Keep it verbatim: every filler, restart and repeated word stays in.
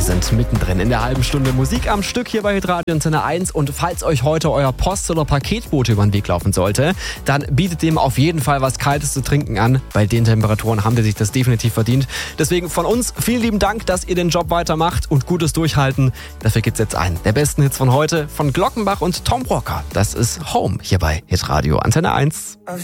sind mittendrin in der halben Stunde Musik am Stück hier bei Hitradio Antenne eins. Und falls euch heute euer Post- oder Paketbote über den Weg laufen sollte, dann bietet dem auf jeden Fall was Kaltes zu trinken an. Bei den Temperaturen haben die sich das definitiv verdient. Deswegen von uns vielen lieben Dank, dass ihr den Job weitermacht und gutes Durchhalten. Dafür gibt's jetzt einen der besten Hits von heute von Glockenbach und Tom Walker. Das ist Home hier bei Hitradio Antenne eins.